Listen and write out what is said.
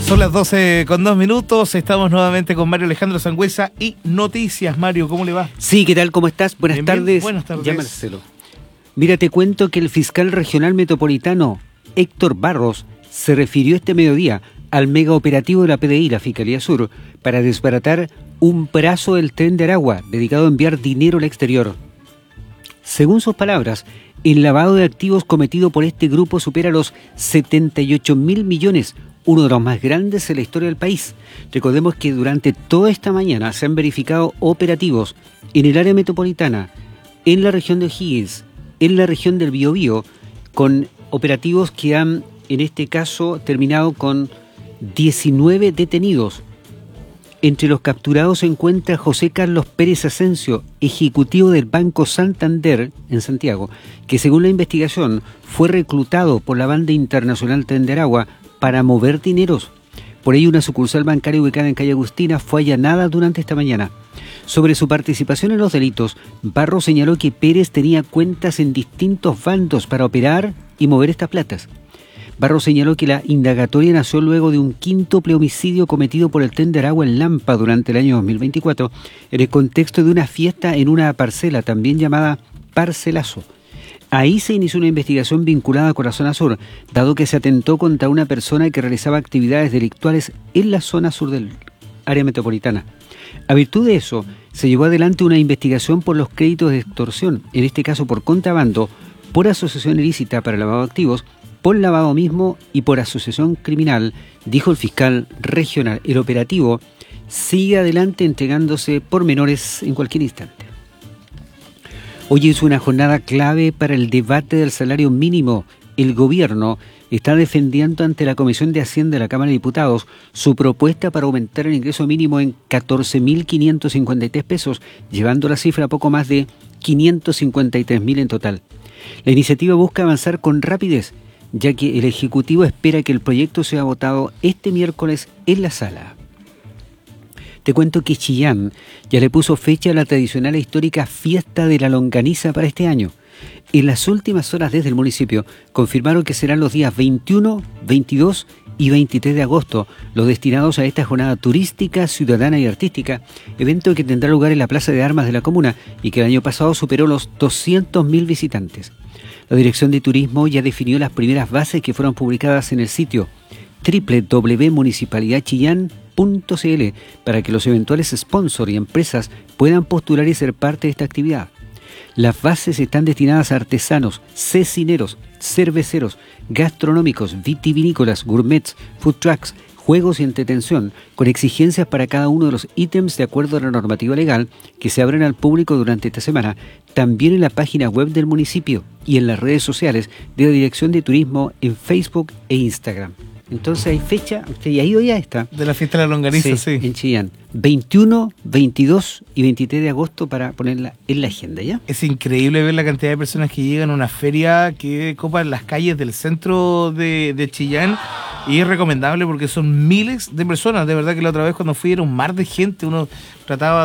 Son las 12:02. Estamos nuevamente con Mario Alejandro Sangüesa y Noticias. Mario, ¿cómo le va? Sí, ¿qué tal? ¿Cómo estás? Buenas tardes. Bien. Buenas tardes. Ya, Marcelo. Mira, te cuento que el fiscal regional metropolitano, Héctor Barros, se refirió este mediodía al mega operativo de la PDI, la Fiscalía Sur, para desbaratar un brazo del Tren de Aragua dedicado a enviar dinero al exterior. Según sus palabras, el lavado de activos cometido por este grupo supera los 78.000 millones, uno de los más grandes en la historia del país. Recordemos que durante toda esta mañana se han verificado operativos en el área metropolitana, en la región de O'Higgins, en la región del Biobío, con operativos que han, en este caso, terminado con 19 detenidos. Entre los capturados se encuentra José Carlos Pérez Asensio, ejecutivo del Banco Santander en Santiago, que según la investigación fue reclutado por la banda internacional Tren de Aragua para mover dineros. Por ello, una sucursal bancaria ubicada en calle Agustina fue allanada durante esta mañana. Sobre su participación en los delitos, Barros señaló que Pérez tenía cuentas en distintos bandos para operar y mover estas platas. Barros señaló que la indagatoria nació luego de un quíntuple homicidio cometido por el Tren de Aragua en Lampa durante el año 2024, en el contexto de una fiesta en una parcela también llamada Parcelazo. Ahí se inició una investigación vinculada con la zona sur, dado que se atentó contra una persona que realizaba actividades delictuales en la zona sur del área metropolitana. A virtud de eso, se llevó adelante una investigación por los créditos de extorsión, en este caso por contrabando, por asociación ilícita para lavado de activos, por lavado mismo y por asociación criminal, dijo el fiscal regional. El operativo sigue adelante entregándose pormenores en cualquier instante. Hoy es una jornada clave para el debate del salario mínimo. El gobierno está defendiendo ante la Comisión de Hacienda de la Cámara de Diputados su propuesta para aumentar el ingreso mínimo en 14.553 pesos, llevando la cifra a poco más de 553.000 en total. La iniciativa busca avanzar con rapidez, ya que el Ejecutivo espera que el proyecto sea votado este miércoles en la sala. Te cuento que Chillán ya le puso fecha a la tradicional e histórica fiesta de la longaniza para este año. En las últimas horas desde el municipio confirmaron que serán los días 21, 22 y 23 de agosto los destinados a esta jornada turística, ciudadana y artística, evento que tendrá lugar en la Plaza de Armas de la comuna y que el año pasado superó los 200.000 visitantes. La Dirección de Turismo ya definió las primeras bases que fueron publicadas en el sitio www.municipalidadchillán.cl para que los eventuales sponsors y empresas puedan postular y ser parte de esta actividad. Las bases están destinadas a artesanos, cecineros, cerveceros, gastronómicos, vitivinícolas, gourmets, food trucks, juegos y entretención, con exigencias para cada uno de los ítems de acuerdo a la normativa legal que se abren al público durante esta semana, también en la página web del municipio y en las redes sociales de la Dirección de Turismo en Facebook e Instagram. Entonces hay fecha, usted ya ha ido ya esta. De la fiesta de la longaniza, sí. En Chillán. 21, 22 y 23 de agosto para ponerla en la agenda, ¿ya? Es increíble ver la cantidad de personas que llegan a una feria que copa las calles del centro de Chillán. Y es recomendable porque son miles de personas. De verdad que la otra vez cuando fui era un mar de gente. Uno trataba